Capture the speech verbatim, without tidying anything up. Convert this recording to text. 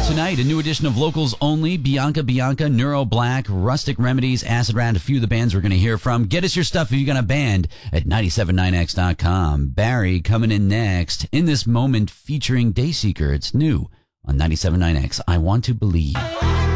Tonight, a new edition of Locals Only, Bianca Bianca, Neuro Black, Rustic Remedies, Acid Rat, a few of the bands we're going to hear from. Get us your stuff if you got a band at nine seven nine x dot com. Barry coming in next. In this moment, featuring Dayseeker. It's new on nine seven nine X. I Want to Believe.